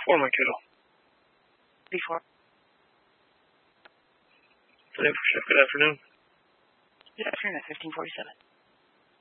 before my kiddo? Before. Today for shift. Good afternoon. Good afternoon at 1547.